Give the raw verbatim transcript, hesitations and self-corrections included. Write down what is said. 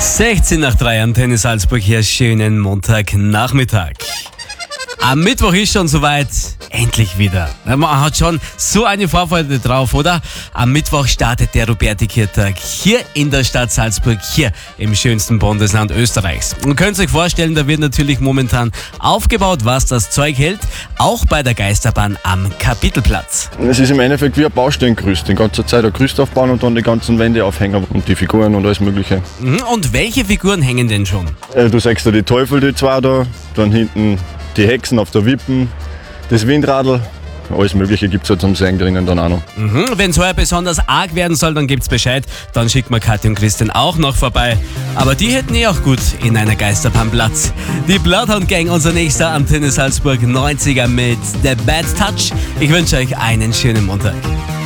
sechzehn nach drei, Antenne Salzburg hier, schönen Montagnachmittag. Am Mittwoch ist schon soweit, endlich wieder. Man hat schon so eine Vorfreude drauf, oder? Am Mittwoch startet der Robertikirtag hier in der Stadt Salzburg, hier im schönsten Bundesland Österreichs. Und könnt ihr euch vorstellen, da wird natürlich momentan aufgebaut, was das Zeug hält, auch bei der Geisterbahn am Kapitelplatz. Es ist im Endeffekt wie ein Baustellengerüst, die ganze Zeit ein Gerüst aufbauen und dann die ganzen Wände aufhängen und die Figuren und alles mögliche. Und welche Figuren hängen denn schon? Du sagst ja die Teufel, die zwei da, dann hinten die Hexen auf der Wippen, das Windradl, alles mögliche gibt es ja zum Sehen drinnen dann auch noch. Mhm. Wenn es heuer besonders arg werden soll, dann gibt's Bescheid, dann schickt man Kathi und Christian auch noch vorbei. Aber die hätten eh auch gut in einer Geisterbahn Platz. Die Bloodhound Gang, unser nächster Antenne Salzburg neunziger mit The Bad Touch. Ich wünsche euch einen schönen Montag.